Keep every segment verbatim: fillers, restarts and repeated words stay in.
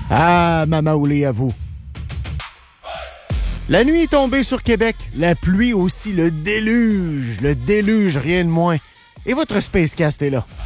Ah, Mama Oulé, à vous. La nuit est tombée sur Québec, la pluie aussi, le déluge, le déluge, rien de moins. Et votre Spacecast est là.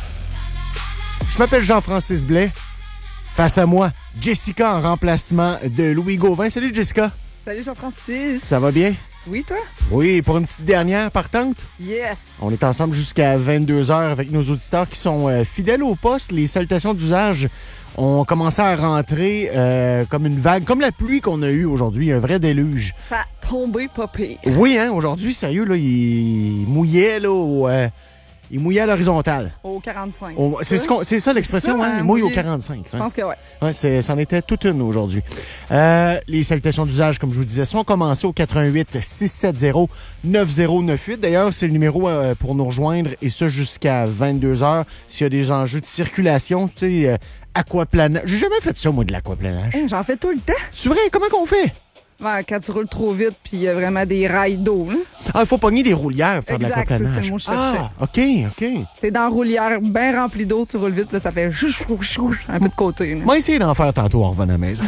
Je m'appelle Jean-Francis Blais. Face à moi, Jessica en remplacement de Louis Gauvin. Salut Jessica. Salut Jean-Francis. Ça va bien? Oui, toi? Oui, pour une petite dernière partante. Yes. On est ensemble jusqu'à vingt-deux heures avec nos auditeurs qui sont euh, fidèles au poste. Les salutations d'usage ont commencé à rentrer euh, comme une vague, comme la pluie qu'on a eue aujourd'hui, un vrai déluge. Ça a tombé pas pire. Oui, hein, aujourd'hui, sérieux, là, il mouillait, là, au, euh, il mouillait à l'horizontale. Au quarante-cinq. Au, c'est, ce c'est ça l'expression, ça, hein? hein, Il mouille oui. au quarante-cinq. Je pense que oui. Ouais, c'est, c'en était toute une aujourd'hui. Euh, les salutations d'usage, comme je vous disais, sont commencées au quatre un huit six sept zéro neuf zéro neuf huit. D'ailleurs, c'est le numéro euh, pour nous rejoindre, et ça jusqu'à vingt-deux heures. S'il y a des enjeux de circulation, tu sais, euh, aquaplanage. J'ai jamais fait ça, moi, de l'aquaplanage. Hey, j'en fais tout le temps. C'est vrai? Comment qu'on fait? Ouais, quand tu roules trop vite, puis il y a vraiment des rails d'eau. Là. Ah, il faut pogner des roulières pour faire Exact, de l'aquaplanage. c'est, c'est le mot que je cherchais. Ah, OK, OK. T'es dans la roulière bien remplie d'eau, tu roules vite, puis là, ça fait chou, chou, chou, un peu de côté. Là. Moi, essayer d'en faire tantôt en revenant à la maison.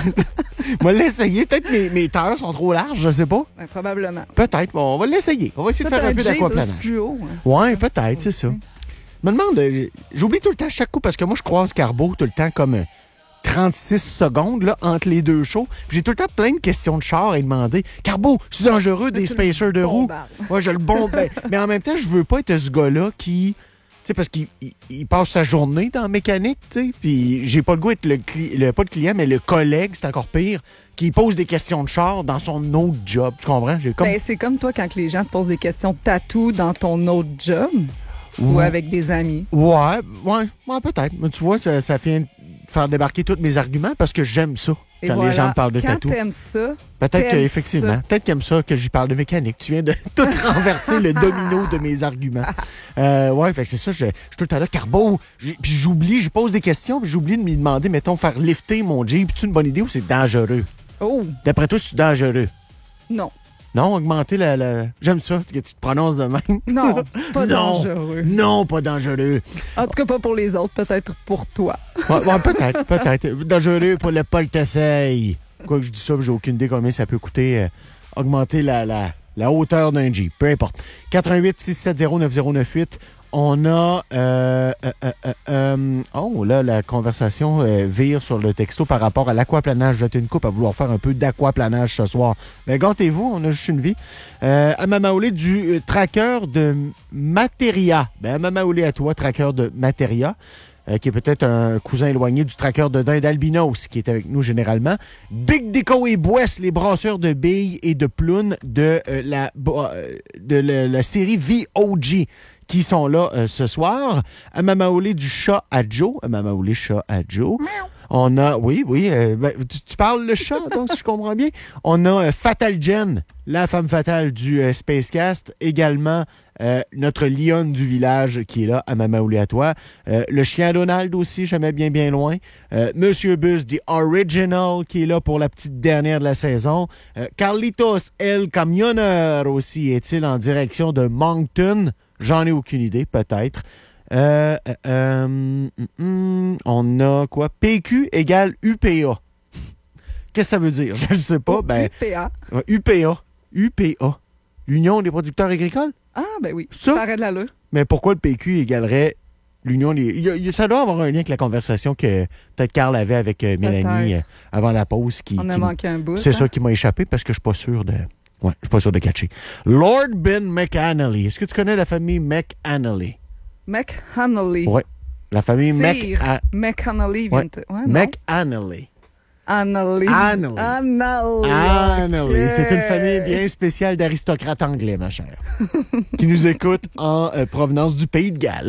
Moi, l'essayer. Peut-être mes, mes terres sont trop larges, je sais pas. Ouais, probablement. Peut-être. Bon, on va l'essayer. On va essayer Ça, de faire un peu Jeep, d'aquaplanage. c'est plus haut. Hein, c'est Ouais, ça. peut-être, c'est ça. Aussi. Je me demande, euh, j'oublie tout le temps chaque coup parce que moi, je croise Carbo tout le temps comme euh, trente-six secondes là, entre les deux shows. Puis j'ai tout le temps plein de questions de char à lui demander. Carbo, c'est dangereux des Tu le spacers de roues? bombardes. Moi, je le bombe. Ben, mais en même temps, je veux pas être ce gars-là qui. Tu sais, parce qu'il il, il passe sa journée dans la mécanique, tu sais. Puis j'ai pas le goût d'être le, cli- le. Pas le client, mais le collègue, c'est encore pire, qui pose des questions de char dans son autre job. Tu comprends? J'ai comme. Ben, c'est comme toi quand les gens te posent des questions de tatou dans ton autre job ou Ouais. avec des amis. Ouais, ouais, ouais, peut-être. Mais tu vois, ça, ça vient de faire débarquer tous mes arguments parce que j'aime ça. Et Quand voilà, les gens me parlent de quand tatou. t'aimes ça, Peut-être t'aimes qu'effectivement, ça. peut-être qu'ils aiment ça que j'y parle de mécanique. Tu viens de tout renverser le domino de mes arguments. Euh, ouais, fait que c'est ça, je, je suis tout le temps là, Carbo, j'ai- puis j'oublie, je pose des questions, puis j'oublie de me demander, mettons, faire lifter mon Jeep. C'est une bonne idée ou c'est dangereux? oh, D'après toi, c'est dangereux? non. Non, augmenter la... la... J'aime ça, que tu te prononces de même. Non, pas Non. dangereux. Non, pas dangereux. En tout cas, pas pour les autres, peut-être pour toi. Ouais, ouais, peut-être, peut-être. Dangereux pour le portefeuille. Quoi que je dis ça, j'ai aucune idée combien ça peut coûter euh, augmenter la, la, la hauteur d'un Jeep. Peu importe. quatre un huit six sept zéro neuf zéro neuf huit. On a... Euh, euh, euh, euh, euh, oh, là, la conversation euh, vire sur le texto par rapport à l'aquaplanage. Vous êtes une coupe à vouloir faire un peu d'aquaplanage ce soir. Ben, gâtez-vous, on a juste une vie. Euh, à Mamaoulé du euh, tracker de Materia. Ben, à Mamaoulé à toi, tracker de Materia. Euh, qui est peut-être un cousin éloigné du tracker de dinde albinos, qui est avec nous généralement. Big Dico et Boisse, les brasseurs de billes et de plounes de, euh, la, euh, de la, la série V O G, qui sont là euh, ce soir. À Mamaoulé du chat à Joe. À Mamaoulé chat à Joe. On a, oui, oui, euh, ben, tu, tu parles le chat, donc, si je comprends bien. On a euh, Fatal Jen, la femme fatale du euh, Spacecast. Également, euh, notre lionne du village qui est là, à Mamaoulé à toi. Euh, le chien Donald aussi, jamais bien, bien loin. Euh, Monsieur Bus, The Original, qui est là pour la petite dernière de la saison. Euh, Carlitos, El Camionneur aussi, est-il en direction de Moncton? J'en ai aucune idée, peut-être. Euh, euh, euh, hum, hum, on a quoi? P Q égale U P A. Qu'est-ce que ça veut dire? Je ne sais pas. Ben, U P A. ouais, U P A. U P A. Union des producteurs agricoles? Ah, ben oui. Ça? Ça arrête de l'allure. Mais pourquoi le P Q égalerait l'Union des... Il y a- il y a- ça doit avoir un lien avec la conversation que peut-être Carl avait avec euh, Mélanie euh, Peut-être. avant la pause. Qui, On a qui- manqué un bout. C'est hein? ça qui m'a échappé parce que je suis pas sûr de... Ouais, je suis pas sûr de catcher. Lord Ben McAnally. Est-ce que tu connais la famille McAnally? McAnally. Oui. La famille Mc... Sire A- McAnally vient Ouais. de... Ouais, non? McAnally. Anally. Anally. Anally. Anally. Ok. C'est une famille bien spéciale d'aristocrates anglais, ma chère, qui nous écoute en euh, provenance du pays de Galles.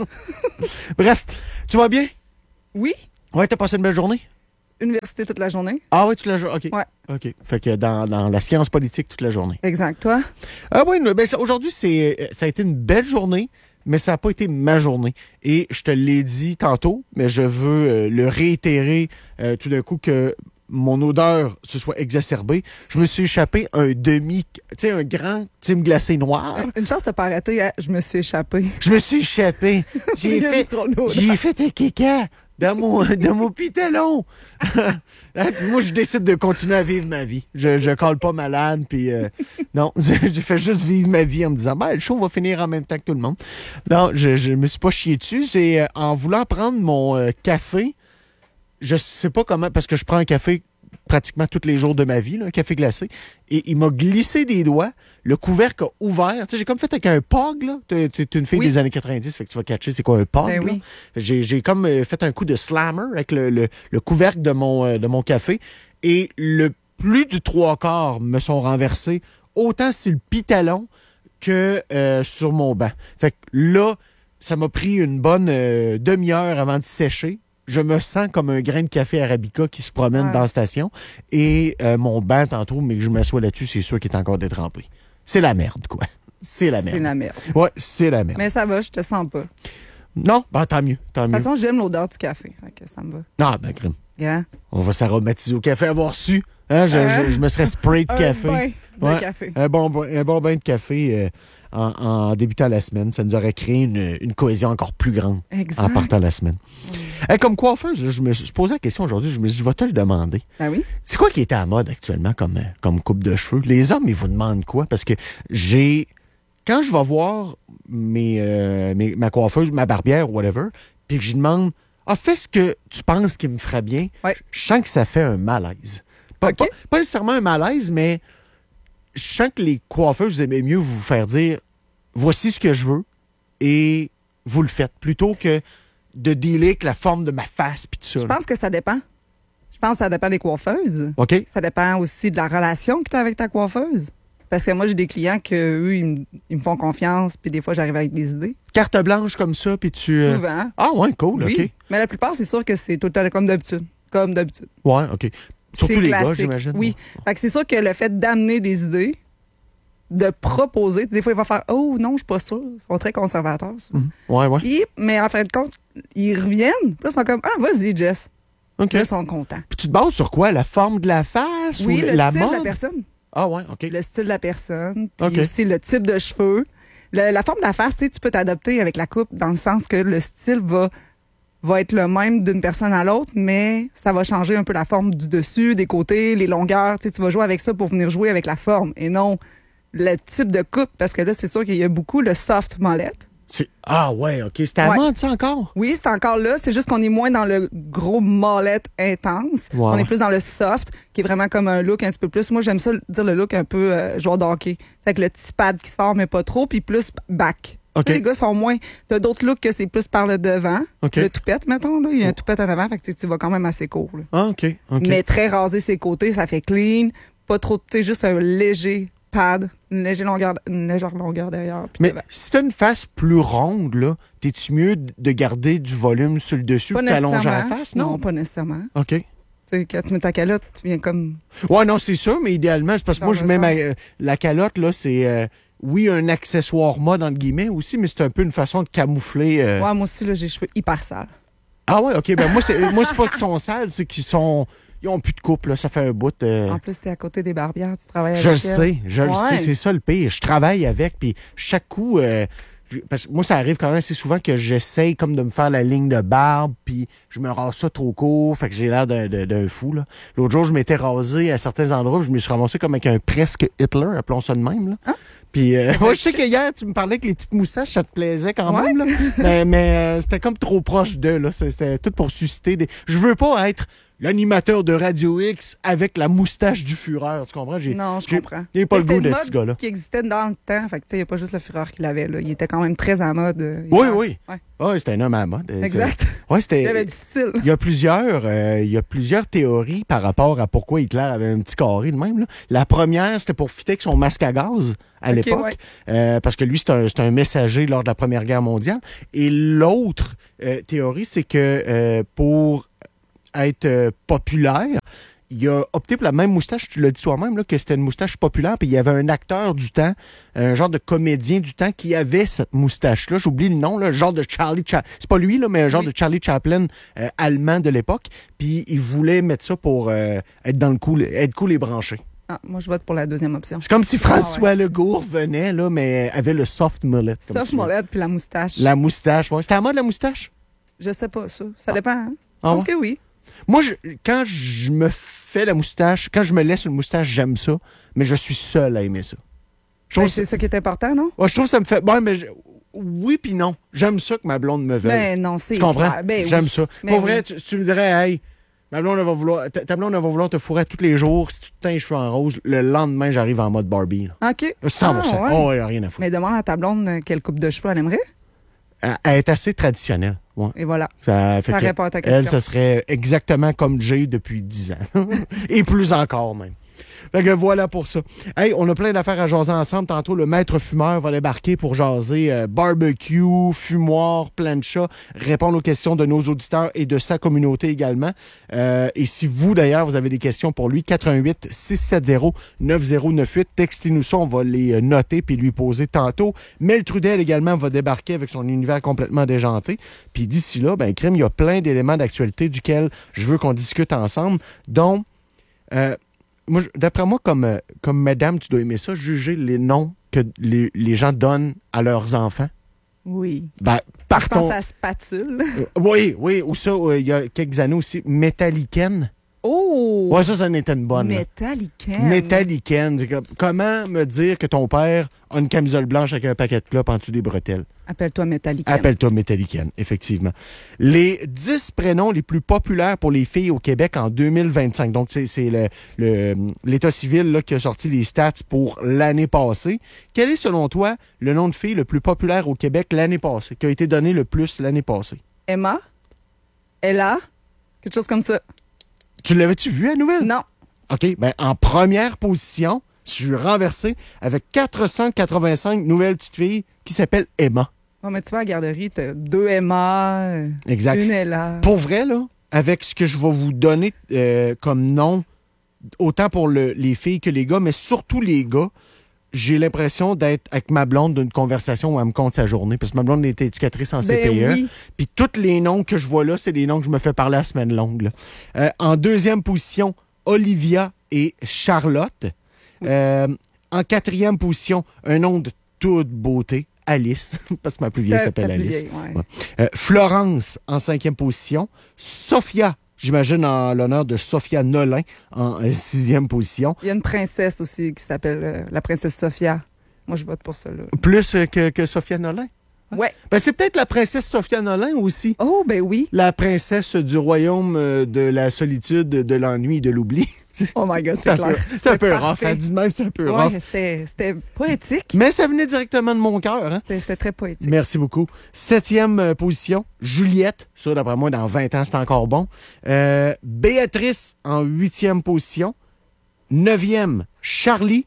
Bref, tu vas bien? Oui. Ouais, t'as passé une belle journée? Université toute la journée. Ah oui, toute la journée. OK. Ouais. OK. Fait que dans, dans la science politique toute la journée. Exact. Toi? Ah oui, ben ça, aujourd'hui, c'est, euh, ça a été une belle journée, mais ça n'a pas été ma journée. Et je te l'ai dit tantôt, mais je veux euh, le réitérer euh, tout d'un coup que mon odeur se soit exacerbée. Je me suis échappé un demi, tu sais, un grand Tim glacé noir. Une chance de pas arrêter. Hein? Je me suis échappée. Je me suis échappé. J'ai Il y a fait, trop d'odeur. j'ai fait un caca dans mon, dans mon pitalon. Hein, puis moi, je décide de continuer à vivre ma vie. Je, je colle pas malade, puis euh, non, je, je fais juste vivre ma vie en me disant, ben, le show va finir en même temps que tout le monde. Non, je, je me suis pas chié dessus. C'est euh, en voulant prendre mon euh, café, je sais pas comment, parce que je prends un café pratiquement tous les jours de ma vie, là, un café glacé, et il m'a glissé des doigts, le couvercle a ouvert. Tu sais, j'ai comme fait avec un pog, là. Tu es une fille Oui. des années quatre-vingt-dix, fait que tu vas catcher c'est quoi un pog, Ben là. oui. J'ai, j'ai comme euh, fait un coup de slammer avec le, le, le couvercle de mon, euh, de mon café, et le plus du trois quarts me sont renversés, autant sur le pitalon que euh, sur mon banc. Fait que là, ça m'a pris une bonne euh, demi-heure avant de sécher. Je me sens comme un grain de café arabica qui se promène Ouais. dans la station. Et euh, mon banc, tantôt, mais que je m'assois là-dessus, c'est sûr qu'il est encore détrempé. C'est la merde, quoi. C'est la merde. C'est la merde. Ouais, c'est la merde. Mais ça va, je te sens pas. De Non, ben, tant mieux, tant toute mieux. façon, j'aime l'odeur du café. Fait que ça me va. Ah, ben, crime. Yeah. On va s'aromatiser au café, avoir su. Hein, je, Hein? je, je me serais spray de Un café. bain de Ouais. café. Un bon, bain- un bon bain de café euh, en, en débutant la semaine. Ça nous aurait créé une, une cohésion encore plus grande Exact. en partant la semaine. Hey, comme coiffeuse, je me suis posé la question aujourd'hui, je me suis dit, je vais te le demander. Ben oui. C'est quoi qui est à la mode actuellement comme, euh, comme coupe de cheveux? Les hommes, ils vous demandent quoi? Parce que j'ai... Quand je vais voir mes, euh, mes- ma coiffeuse, ma barbière, whatever, puis que je lui demande, ah, fais ce que tu penses qui me ferait bien, Ouais. je sens que ça fait un malaise. Pas, OK. pas, pas nécessairement un malaise, mais je sens que les coiffeuses, vous aimez mieux vous faire dire, voici ce que je veux, et vous le faites, plutôt que de dealer avec la forme de ma face, puis tout ça. Je là. pense que ça dépend. Je pense que ça dépend des coiffeuses. OK? Ça dépend aussi de la relation que tu as avec ta coiffeuse. Parce que moi, j'ai des clients que eux, ils, me- ils me font confiance, puis des fois, j'arrive avec des idées. Carte blanche comme ça, puis tu... euh, Souvent. Ah ouais, cool, Oui. OK. Mais la plupart, c'est sûr que c'est tout le temps comme d'habitude. Comme d'habitude. Ouais, OK. Surtout C'est les gars, classique. j'imagine. Oui. Fait que c'est sûr que le fait d'amener des idées, de proposer, des fois, il va faire « Oh non, je suis pas sûr. » Ils sont très conservateurs. ça. Mhm. Ouais, ouais. Puis, mais en fin de compte, ils reviennent. Puis là, ils sont comme « Ah, vas-y, Jess. OK. Puis là, ils sont contents. Puis tu te bases sur quoi? La forme de la face Oui, ou le la style mode? de la personne. Ah ouais, OK. Le style de la personne. Puis OK. aussi le type de cheveux. Le- la forme de la face, tu sais, tu peux t'adapter avec la coupe dans le sens que le style va, va être le même d'une personne à l'autre, mais ça va changer un peu la forme du dessus, des côtés, les longueurs. Tu sais, tu vas jouer avec ça pour venir jouer avec la forme et non le type de coupe. Parce que là, c'est sûr qu'il y a beaucoup le soft mullet. C'est- Ah ouais, OK. C'était à Ouais. mode, ça, encore? Oui, c'est encore là. C'est juste qu'on est moins dans le gros mullet intense. Ouais, On ouais. est plus dans le soft, qui est vraiment comme un look un petit peu plus. Moi, j'aime ça dire le look un peu euh, joueur de hockey. C'est avec le petit pad qui sort, mais pas trop, puis plus back. OK. Tu sais, les gars sont moins. T'as d'autres looks que c'est plus par le devant. OK. Le toupette, mettons, là. Il y a un toupette en avant, fait que tu sais, tu vas quand même assez court, là. Ah, OK, OK. Mais très rasé ses côtés, ça fait clean. Pas trop, tu sais, juste un léger pad, une légère longueur, une légère longueur derrière. puis Mais devant. si t'as une face plus ronde, là, t'es-tu mieux de garder du volume sur le dessus Pas que t'allonger la nécessairement. face? Non. Non, pas nécessairement. OK. Tu sais, quand tu mets ta calotte, tu viens comme. Ouais, non, c'est sûr, mais idéalement, c'est parce que Dans moi, je le mets ma, sens. euh, la calotte, là, c'est, euh, oui, un accessoire mode, entre guillemets, aussi, mais c'est un peu une façon de camoufler. euh, Ouais, moi aussi, là, j'ai les cheveux hyper sales. Ah ouais, OK. Ben moi, c'est, moi, c'est pas qu'ils sont sales, c'est qu'ils sont. Ils ont plus de couple, là. Ça fait un bout. euh, En plus, t'es à côté des barbières, tu travailles Je le avec elle. sais, je le Ouais. sais, c'est ça le pire. Je travaille avec, puis chaque coup, euh, je- parce que moi, ça arrive quand même assez souvent que j'essaye comme de me faire la ligne de barbe, puis je me rase ça trop court, fait que j'ai l'air d'un, d'un- d'un fou, là. L'autre jour, je m'étais rasé à certains endroits, puis je me suis ramassé comme avec un presque Hitler, appelons ça de même, là. Hein? Puis, euh, ouais, je sais que hier, tu me parlais que les petites moustaches, ça te plaisait quand Ouais. même, là. mais mais euh, c'était comme trop proche d'eux, là. C'était tout pour susciter des... Je veux pas être l'animateur de Radio X avec la moustache du Fureur, tu comprends? J'ai, Non, je j'ai- comprends. j'ai pas Mais le goût c'était de une ce mode gars-là. qui existait dans le temps. Fait que, tu sais, il n'y a pas juste le fureur qui l'avait, là. Il était quand même très en mode. euh, Oui, hyper- oui. Ouais. Ouais, c'était un homme à la mode. Exact. Ouais, Il c'était. y avait du style. Il y a plusieurs, euh, il y a plusieurs théories par rapport à pourquoi Hitler avait un petit carré de même, là. La première, c'était pour fitter avec son masque à gaz à Ok, l'époque, ouais. euh, parce que lui, c'est un, c'est un messager lors de la Première Guerre mondiale. Et l'autre euh, théorie, c'est que euh, pour être euh, populaire, il a opté pour la même moustache, tu l'as dit toi-même, là, que c'était une moustache populaire, puis il y avait un acteur du temps, un genre de comédien du temps qui avait cette moustache-là. J'oublie le nom, là, genre de Charlie Chaplin. C'est pas lui, là, mais un genre Oui. de Charlie Chaplin euh, allemand de l'époque. Puis il voulait mettre ça pour euh, être dans le cool, être cool et branché. Ah, moi, je vote pour la deuxième option. C'est comme si François Legault revenait, là, mais avait le soft mullet. comme Sauf tu veux. mon lait puis la moustache. La moustache, ouais. C'était à mode, la moustache? Je sais pas ça. Ça dépend, hein? Je Ah pense ouais? que oui. Moi, je- quand je me fais la moustache, quand je me laisse une moustache, j'aime ça, mais je suis seul à aimer ça. Je Ben, trouve, c'est ça... ça qui est important, non? ouais, je trouve que ça me fait... Bon, mais je- oui puis non. J'aime ça que ma blonde me veuille. Ben non, c'est Tu comprends? clair. Ben J'aime oui. ça. Ben Pour vrai, oui. tu, tu me dirais, hey, ma blonde, elle va vouloir, ta, ta blonde, elle va vouloir te fourrer tous les jours. Si tu te teins les cheveux en rouge, le lendemain, j'arrive en mode Barbie. Là. OK. cent pour cent. Ah, ouais. Oh, ouais, rien à foutre. Mais demande à ta blonde euh, quelle coupe de cheveux elle aimerait. Elle, elle est assez traditionnelle. Ouais. Et voilà. Ça, fait Ça que répond à ta question. Elle, ça serait exactement comme Jay depuis dix ans. Et plus encore, même. Fait que voilà pour ça. Hey, on a plein d'affaires à jaser ensemble. Tantôt, le maître fumeur va débarquer pour jaser euh, barbecue, fumoir, plancha, répondre aux questions de nos auditeurs et de sa communauté également. Euh, et si vous, d'ailleurs, vous avez des questions pour lui, quatre un huit, six sept zéro, neuf zéro neuf huit, textez-nous ça, on va les noter puis lui poser tantôt. Mel Trudel également va débarquer avec son univers complètement déjanté. Puis d'ici là, ben, crime, il y a plein d'éléments d'actualité duquel je veux qu'on discute ensemble, dont... Euh, Moi, je- d'après moi, comme, euh, comme madame, tu dois aimer ça, juger les noms que les, les gens donnent à leurs enfants. Oui. Ben, Je partons. pense à spatule. Euh, oui, oui, ou ça, euh, il y a quelques années aussi, Metallicaine. Oh! Ouais, ça, ça en était une bonne. là. Metallicaine. Metallicaine. C'est comme- Comment me dire que ton père a une camisole blanche avec un paquet de clopes en dessous des bretelles? Appelle-toi Metallicaine. Appelle-toi Metallicaine, effectivement. Les dix prénoms les plus populaires pour les filles au Québec en deux mille vingt-cinq. Donc, c'est, c'est le, le- l'État civil là, qui a sorti les stats pour l'année passée. Quel est, selon toi, le nom de fille le plus populaire au Québec l'année passée, qui a été donné le plus l'année passée? Emma? Ella? Quelque chose comme ça. Tu l'avais-tu vu, la nouvelle? Non. OK. Ben, en première position, je suis renversé avec quatre cent quatre-vingt-cinq nouvelles petites filles qui s'appellent Emma. Bon, mais tu vas à la garderie, t'as deux Emma, euh, Exact. une Ella. Pour vrai, là, avec ce que je vais vous donner euh, comme nom, autant pour le- les filles que les gars, mais surtout les gars, j'ai l'impression d'être avec ma blonde d'une conversation où elle me compte sa journée. Parce que ma blonde était éducatrice en C P E. Ben oui. Puis tous les noms que je vois là, c'est des noms que je me fais parler la semaine longue. là. Euh, en deuxième position, Olivia et Charlotte. Euh, en quatrième position, un nom de toute beauté, Alice, parce que ma plus vieille Ta- s'appelle ta plus Alice. vieille, ouais. Ouais. Euh, Florence en cinquième position. Sophia, j'imagine en l'honneur de Sophia Nolin en euh, sixième position. Il y a une princesse aussi qui s'appelle euh, la princesse Sophia. Moi, je vote pour ça, là. Plus euh, que, que Sophia Nolin. Ouais. Ben, c'est peut-être la princesse Sophia Nolin aussi. Oh, ben oui. La princesse du royaume euh, de la solitude, de l'ennui et de l'oubli. Oh my God, C'est c'est un clair. peu, c'est un peu rough. parfait. Hein, dit de même, c'est un peu rough. Ouais, c'était c'était poétique. Mais ça venait directement de mon cœur. Hein? C'était c'était très poétique. Merci beaucoup. Septième euh, position, Juliette. Ça, d'après moi, dans vingt ans, c'est encore bon. Euh, Béatrice en huitième position. Neuvième, Charlie.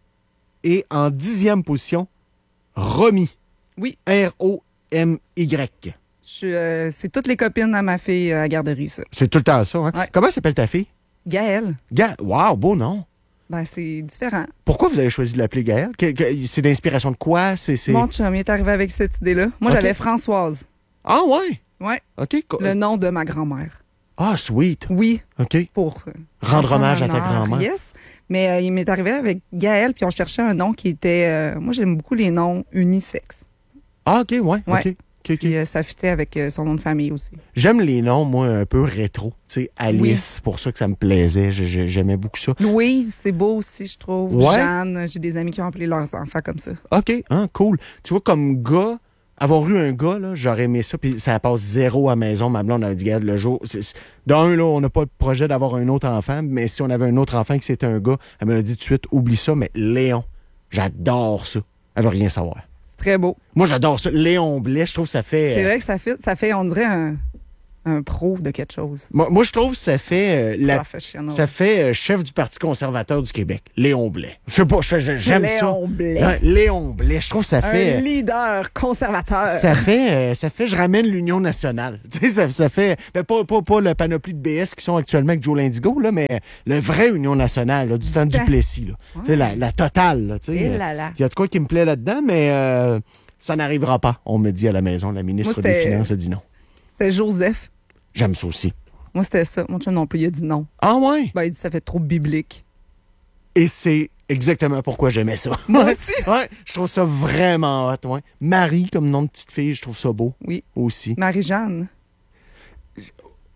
Et en dixième position, Romy. Oui. R O M Y. Je suis, euh, c'est toutes les copines à ma fille à la garderie, ça. C'est tout le temps ça. Hein? Ouais. Comment s'appelle ta fille? Gaëlle, Ga wow, beau nom. ben c'est différent. Pourquoi vous avez choisi de l'appeler Gaëlle? Que- que- c'est d'inspiration de quoi? C'est, c'est... Mon chum il est arrivé avec cette idée-là. Moi, Ok. j'avais Françoise. Ah ouais? Ouais. OK. co- Le nom de ma grand-mère. Ah, sweet. Oui, OK. pour euh, Rendre en son hommage à ta honneur, grand-mère. Yes. Mais euh, il m'est arrivé avec Gaëlle, puis on cherchait un nom qui était. euh, moi, j'aime beaucoup les noms unisexes. Ah, OK, ouais. Ouais. OK. OK, OK. Puis euh, ça fitait avec euh, son nom de famille aussi. J'aime les noms, moi, un peu rétro. Tu sais, Alice, c'est pour ça que ça me plaisait. J'ai- j'ai- J'aimais beaucoup ça. Louise, c'est beau aussi, je trouve. Ouais. Jeanne, j'ai des amis qui ont appelé leurs enfants comme ça. OK, hein, cool. Tu vois, comme gars, avoir eu un gars, là, j'aurais aimé ça, puis ça passe zéro à la maison. Ma blonde a dit, regarde, le jour... c'est- c'est- D'un, là, on n'a pas de projet d'avoir un autre enfant, mais si on avait un autre enfant qui c'était un gars, elle m'a dit tout de suite, oublie ça, mais Léon, j'adore ça. Elle veut rien savoir. C'est très beau. Moi, j'adore ça. Léon Blais, je trouve que ça fait... C'est euh, vrai que ça fait, ça fait, on dirait, un, un pro de quelque chose. Moi, moi, je trouve que ça fait... euh, la- Professionnel. Ça fait euh, chef du Parti conservateur du Québec, Léon Blais. Je sais pas, je- je- j'aime ça. Léon Blais. Ouais, Léon Blais, je trouve que ça Un fait... euh, leader conservateur. Ça fait, euh, ça fait, je ramène l'Union nationale. Tu sais, ça, ça fait, ben, pas, pas, pas la panoplie de B S qui sont actuellement avec Joe Lindigo, là, mais le vrai Union nationale, là, du, Du temps du temps. Plessis, là. Tu sais, la, la totale, là, tu sais. Eh euh, là là. Il y a de quoi qui me plaît là-dedans, mais euh, ça n'arrivera pas, on me dit à la maison. La ministre Moi, des c'était- Finances a dit non. C'était Joseph. J'aime ça aussi. Moi, c'était ça. Mon chum non plus, il a dit non. Ah ouais? Ben, il dit ça fait trop biblique. Et c'est exactement pourquoi j'aimais ça. Moi Ouais. aussi. Ouais, je trouve ça vraiment hot, ouais. Marie, comme nom de petite fille, je trouve ça beau Oui. aussi. Marie-Jeanne.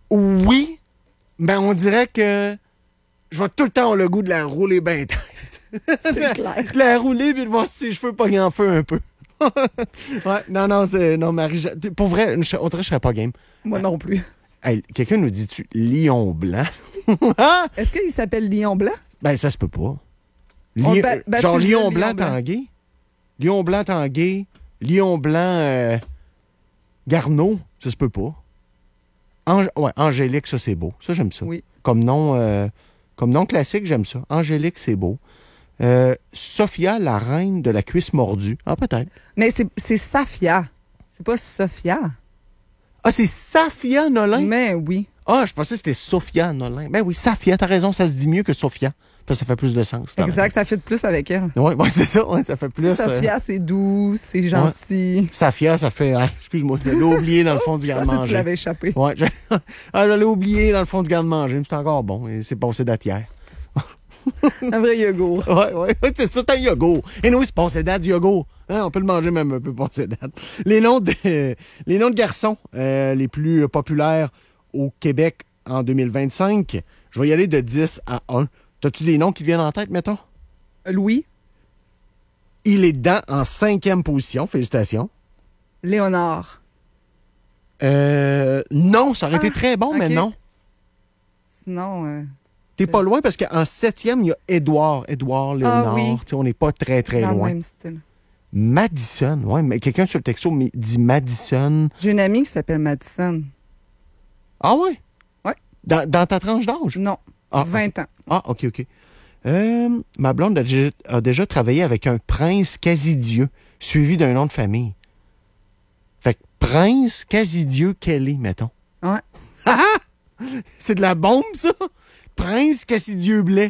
Oui, ben on dirait que je vais tout le temps avoir le goût de la rouler bien tête. C'est clair. De la rouler puis de voir si ses cheveux pognent en feu un peu. Ouais, non, non, c'est, non, Marie, je- pour vrai, je- on dirait que je serais pas game. Moi non plus. Hey, quelqu'un nous dit-tu lion blanc? Ah! Est-ce qu'il s'appelle Lion Blanc? Ben, ça se peut pas. On Lion- ba- baptise genre le lion lion blanc blanc. tanguay. Lion blanc tanguay. Lion blanc euh, Garneau, ça se peut pas. Ang- ouais, Angélique, ça c'est beau. Ça, j'aime ça. Oui. Comme nom, euh, comme nom classique, j'aime ça. Angélique, c'est beau. Euh, Sophia, la reine de la cuisse mordue. Ah, peut-être. Mais c'est c'est Safia. C'est pas Sophia. Ah, c'est Safia Nolin? Mais oui. Ah, je pensais que c'était Sophia Nolin. Ben oui, Safia, t'as raison, ça se dit mieux que Sophia. Parce que ça fait plus de sens. t'as Exact, ça fit plus avec elle. raison. Ouais, ouais, c'est ça, ouais, ça fait plus. euh, Sophia, c'est doux, c'est gentil. Safia, ça fait. ah, excuse-moi, je l'ai oublié dans le fond du Je pensais que tu garde-manger. l'avais échappé. Ouais, je, ah, je l'ai oublié dans le fond du garde-manger, mais c'est encore bon. Et c'est passé date hier. Un vrai yogourt. Ouais, ouais, c'est ça, c'est un yogourt. Et nous, c'est passé date du yogourt. Hein, on peut le manger même un peu passé date. Les noms de, les noms de garçons euh, les plus populaires au Québec en deux mille vingt-cinq, je vais y aller de dix à un. T'as-tu des noms qui te viennent en tête, mettons? Louis, Il est dedans en cinquième position. Félicitations. Léonard. Euh, non, ça aurait Ah, été très bon, mais ok. non. Sinon, euh, T'es pas loin parce qu'en septième, il y a Édouard. Édouard, Léonard. Ah oui. Tu sais, on n'est pas très, très dans le loin. même style. Madison, ouais, mais quelqu'un sur le texto me dit Madison. J'ai une amie qui s'appelle Madison. Ah ouais? Ouais. Dans, dans ta tranche d'âge? Non, Ah, vingt ans. Ah, OK, OK. Euh, ma blonde a déjà, a déjà travaillé avec un prince Casidieu, suivi d'un nom de famille. Fait que prince Casidieu Kelly, mettons. Ouais. C'est de la bombe, ça? Prince Cassidieu Blais.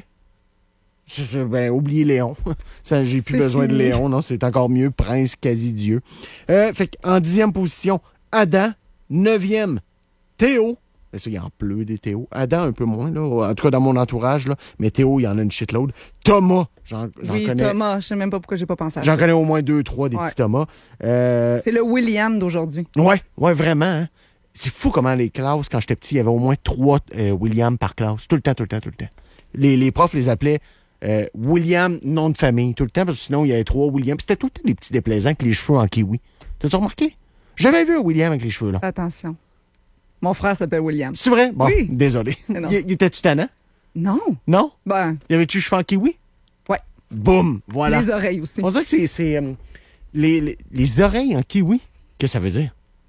Je- je- Ben, oubliez Léon. Ça, j'ai plus C'est besoin de fini. Léon, non? C'est encore mieux, Prince Cassidieu. Euh, fait qu'en dixième position, Adam. Neuvième, Théo. Ben, ça, il en pleut des Théo. Adam, un peu moins, là. En tout cas, dans mon entourage, là. Mais Théo, il y en a une shitload. Thomas. J'en, j'en Oui, connais. Thomas. Je sais même pas pourquoi j'ai pas pensé à J'en ça. connais au moins deux, trois des Ouais. petits Thomas. Euh, C'est le William d'aujourd'hui. Ouais, ouais, vraiment. Hein. C'est fou comment les classes, quand j'étais petit, il y avait au moins trois euh, William par classe. Tout le temps, tout le temps, tout le temps. Les, les profs les appelaient euh, William, nom de famille, tout le temps, parce que sinon, il y avait trois William. Puis c'était tout le temps des petits déplaisants avec les cheveux en kiwi. T'as-tu remarqué? J'avais vu un William avec les cheveux, là. Attention. Mon frère s'appelle William. C'est vrai? Bon, Oui. désolé. Mais non. Il, il était-tu tannant? Non. Non? Ben, Il y avait-tu les cheveux en kiwi? ouais. Boum! Voilà. Les oreilles aussi. On dirait que c'est... c'est, euh, les, les, les oreilles en kiwi. Qu'est-ce que ça veut dire?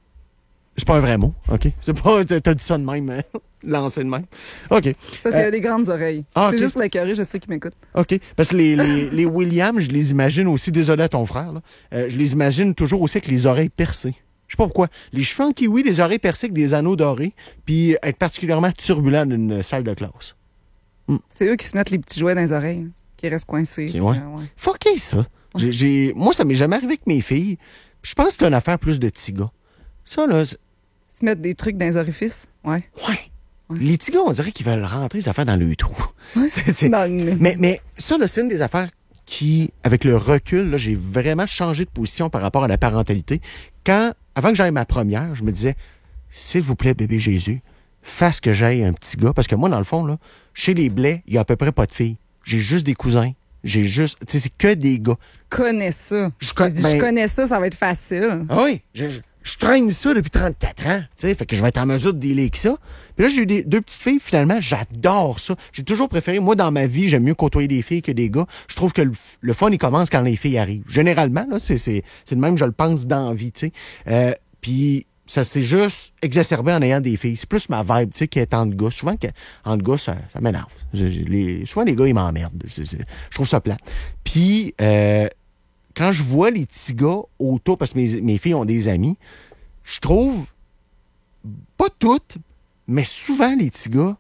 C'est pas un vrai mot, OK? C'est pas... T'as t'as dit ça de même, hein? Lancé de même. OK. Parce qu'il Euh, a des grandes oreilles. ah, C'est ok. juste pour l'écœurer, je sais qu'il m'écoute. OK. Parce que les, les, les Williams, je les imagine aussi, désolé à ton frère, là, euh, je les imagine toujours aussi avec les oreilles percées. Je sais pas pourquoi. Les cheveux en kiwi, les oreilles percées avec des anneaux dorés, puis être particulièrement turbulent d'une salle de classe. C'est eux qui se mettent les petits jouets dans les oreilles, hein, qui restent coincés. Ok, ouais. Euh, ouais. Fucké, ça. J'ai, j'ai- Moi, ça m'est jamais arrivé avec mes filles. Je pense que c'est une affaire plus de petits gars. Ça, là, c'est- Se mettre des trucs dans les orifices. Ouais. ouais. Ouais. Les petits gars, on dirait qu'ils veulent rentrer les affaires dans le trou. C'est- c'est- Dans le nez. Mais, mais ça, là, c'est une des affaires qui, avec le recul, là, j'ai vraiment changé de position par rapport à la parentalité. Quand, avant que j'aille ma première, je me disais, s'il vous plaît, bébé Jésus, fasse que j'aille un petit gars. Parce que moi, dans le fond, là, chez les Blais, il y a à peu près pas de filles. J'ai juste des cousins. J'ai juste, tu sais, c'est que des gars. Je connais ça. Je Je, con- dis, ben- je connais ça, ça va être facile. Ah oui, je, je- je traîne ça depuis trente-quatre ans, tu sais, fait que je vais être en mesure de dealer avec ça. Puis là, j'ai eu des, deux petites filles, finalement, j'adore ça. J'ai toujours préféré, moi, dans ma vie, j'aime mieux côtoyer des filles que des gars. Je trouve que le, f- le fun, il commence quand les filles arrivent. Généralement, là, c'est, c'est, c'est de même, je le pense dans la vie, tu sais. Euh, puis ça s'est juste exacerbé en ayant des filles. C'est plus ma vibe, tu sais, qui est entre gars. Souvent, que- entre gars, ça, ça m'énerve. Je- je- les- souvent, les gars, ils m'emmerdent. C'est- c'est- je trouve ça plat. Puis, euh, quand je vois les petits gars autour, parce que mes, mes filles ont des amis, je trouve, pas toutes, mais souvent les petits gars,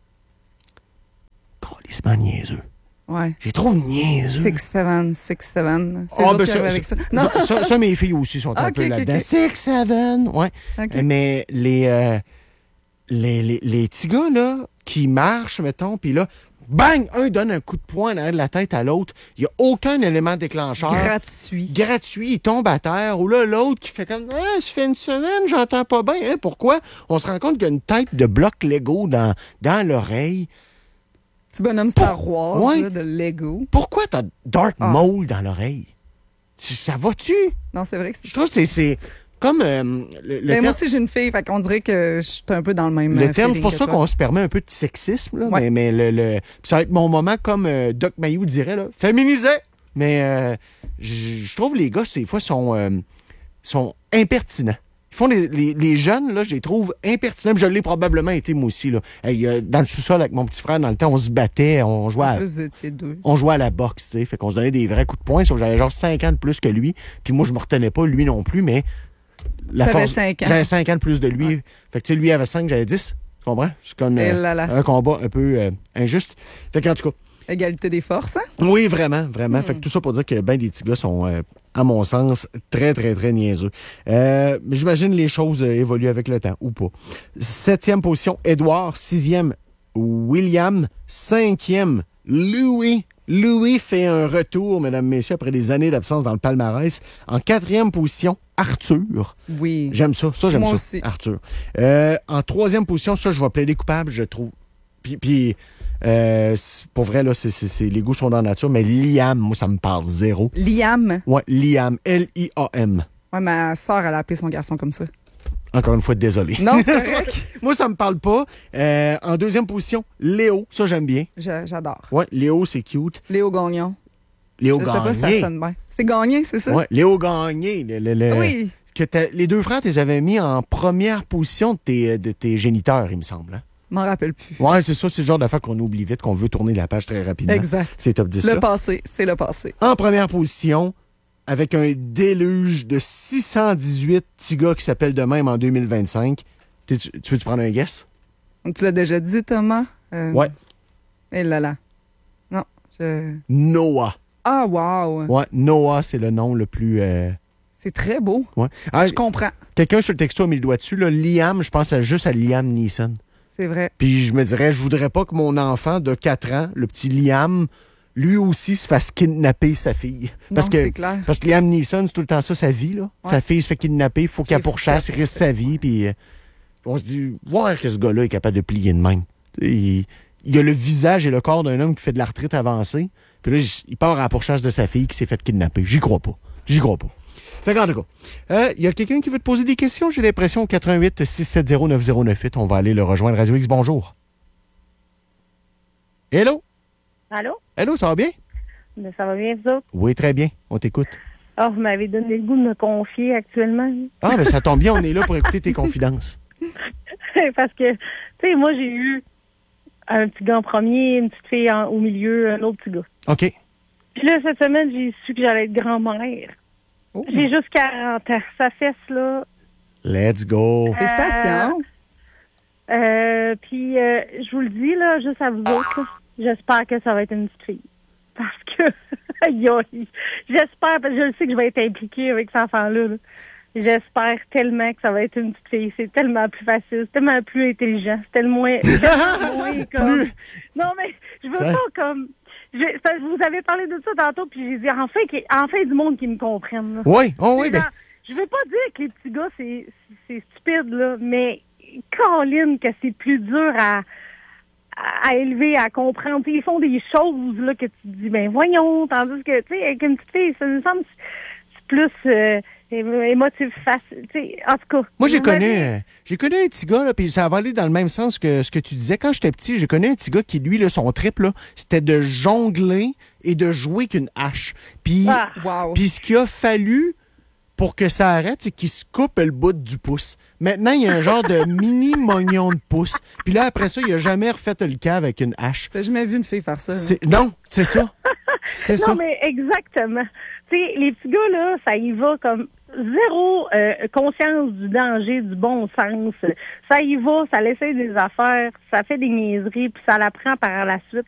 calissement niaiseux. Ouais. Je les trouve niaiseux. Six, seven, six, seven. C'est Ah, eux autres ben qui ça, arrivent avec ça- ça. Non. ça, ça, mes filles aussi sont un Ok, peu ok, là-dedans. ok. Six, seven, ouais. OK. Mais les, euh, les, les, les petits gars, là, qui marchent, mettons, puis là, bang! Un donne un coup de poing derrière la tête à l'autre. Il n'y a aucun élément déclencheur. Gratuit. Gratuit. Il tombe à terre. Ou là, l'autre qui fait comme, ah, ça fait une semaine, j'entends pas bien. Hein? Pourquoi? On se rend compte qu'il y a une tête de bloc Lego dans, dans l'oreille. Petit bonhomme Star Wars Ouais. là, de Lego. Pourquoi t'as Darth Ah. Maul dans l'oreille? Ça va-tu? Non, c'est vrai que c'est... Je trouve que c'est, c'est comme euh, le, le Ben, terme, moi aussi, j'ai une fille, fait qu'on dirait que je suis un peu dans le même le euh, terme, c'est feeling pour que ça toi. qu'on se permet un peu de sexisme, là, Ouais. mais, mais le, le, puis ça va être mon moment comme euh, Doc Mayou dirait, là, féminisé! Mais euh, je je trouve les gars, des fois, sont, euh, sont impertinents. Ils font les, les, les jeunes, là, je les trouve impertinents. Puis je l'ai probablement été, moi aussi. Là. Hey, euh, dans le sous-sol, avec mon petit frère, dans le temps, on se battait, on jouait En à, plus, vous étiez deux. on jouait à la boxe, tu sais. Fait qu'on se donnait des vrais coups de poing, sauf que j'avais genre cinq ans de plus que lui. Puis moi, je me retenais pas, lui non plus, mais la T'avais force. cinq ans. J'avais cinq ans de plus de lui. Ouais. Fait que tu sais, lui avait cinq, j'avais dix. Tu comprends? C'est comme Et euh, là là. un combat un peu euh, injuste. Fait qu'en tout cas, Égalité des forces, hein? oui, vraiment, vraiment. Hmm. Fait que tout ça pour dire que ben des petits gars sont, euh, à mon sens, très, très, très niaiseux. Euh, mais j'imagine les choses euh, évoluent avec le temps, ou pas. Septième position, Edouard. Sixième, William. Cinquième, Louis. Louis fait un retour, mesdames, messieurs, après des années d'absence dans le palmarès. En quatrième position, Arthur. Oui. J'aime ça. Ça, j'aime Moi ça. aussi. Arthur. Euh, en troisième position, ça, je vais plaider coupable, je trouve. Puis, puis euh, c'est- pour vrai, là, c'est, c'est, c'est- les goûts sont dans la nature, mais Liam, moi, ça me parle zéro. Liam. Ouais, Liam. L I A M. Ouais, ma soeur, elle a appelé son garçon comme ça. Encore une fois, désolé. Non, c'est correct. Moi, ça me parle pas. Euh, en deuxième position, Léo. Ça, j'aime bien. Je- J'adore. Ouais, Léo, c'est cute. Léo Gagnon. Léo Je sais pas si ça Gagné. sonne bien. C'est Gagné, c'est ça? Ouais, Léo Gagné. Le, le- le- Oui. Que t'as- les deux frères, tu les avais mis en première position de tes, de tes géniteurs, il me semble. Hein? Je m'en rappelle plus. Ouais, c'est ça, c'est le genre d'affaire qu'on oublie vite, qu'on veut tourner la page très rapidement. Exact. C'est top dix. Le là. passé, c'est le passé. En première position, avec un déluge de six cent dix-huit petits gars qui s'appellent de même en deux mille vingt-cinq. Tu, tu veux-tu prendre un guess? Tu l'as déjà dit, Thomas? Euh, Ouais. Eh là là. Non, je... Noah. Ah, wow. Ouais, Noah, c'est le nom le plus... euh, C'est très beau. Ouais. Ah, Je comprends. quelqu'un sur le texto a mis le doigt dessus. Là. Liam, je pense à juste à Liam Neeson. C'est vrai. Puis je me dirais, je voudrais pas que mon enfant de quatre ans, le petit Liam, lui aussi se fasse kidnapper sa fille. Parce non, que c'est clair. Parce que Liam Neeson, c'est tout le temps ça, sa vie. Là. Ouais. Sa fille se fait kidnapper, il faut qu'elle Il faut pourchasse, il qu'elle risque sa vie. Puis euh, on se dit, voir que ce gars-là est capable de plier de même. Il, il a le visage et le corps d'un homme qui fait de la retraite avancée. Puis là, il part à la pourchasse de sa fille qui s'est fait kidnapper. J'y crois pas. J'y crois pas. Fait qu'en tout cas, euh, il y a quelqu'un qui veut te poser des questions, j'ai l'impression, quatre-vingt-huit six sept zéro neuf zéro neuf huit. On va aller le rejoindre. Radio X, bonjour. Hello? Allô? Hello, ça va bien? Ben, ça va bien, vous autres? Oui, très bien. On t'écoute. Ah, vous m'avez donné le goût de me confier actuellement. Ah, ben ça tombe bien, on est là pour écouter tes confidences. Parce que, tu sais, moi, j'ai eu un petit gars en premier, une petite fille en- au milieu, un autre petit gars. OK. Puis là, cette semaine, j'ai su que j'allais être grand-mère. Oh. J'ai juste quarante ans. Ça fesse, là. Let's go. Félicitations. Euh, puis, euh, je vous le dis, là, juste à vous autres, là, j'espère que ça va être une petite fille. Parce que, aïe, aïe, j'espère, parce que je le sais que je vais être impliquée avec cet enfant-là. là. J'espère tellement que ça va être une petite fille. C'est tellement plus facile, c'est tellement plus intelligent, c'est tellement moins, tellement moins comme... Plus. Non, mais je veux Ça- pas comme... je- ça- vous avez parlé de ça tantôt, puis j'ai dit, enfin, qu'il- enfin du monde qui me comprenne. là. Oui, oh oui, C'est ben. dans- Je veux pas dire que les petits gars, c'est c'est stupide, là, mais Caroline, que c'est plus dur à, à, à élever, à comprendre. T'sais, ils font des choses là que tu te dis, ben voyons, tandis que, tu sais, avec une petite fille, ça me semble c'est plus euh, é- émotif, facile. T'sais, en tout cas. Moi, j'ai vous connu, m'avez- euh, j'ai connu un petit gars, là, puis ça va aller dans le même sens que ce que tu disais. Quand j'étais petit, j'ai connu un petit gars qui, lui, là, son trip, là, c'était de jongler et de jouer qu'une hache. Puis, Ah. Wow. puis ce qu'il a fallu pour que ça arrête, c'est qu'il se coupe le bout du pouce. Maintenant, il y a un genre de mini mognon de pouce. Puis là, après ça, il a jamais refait le cave avec une hache. T'as jamais vu une fille faire ça? hein? C'est- Non, c'est ça. C'est Non, ça. mais exactement. Tu sais, les petits gars, là, ça y va comme zéro euh, conscience du danger, du bon sens. Ça y va, ça laisse des affaires, ça fait des niaiseries, puis ça l'apprend par la suite.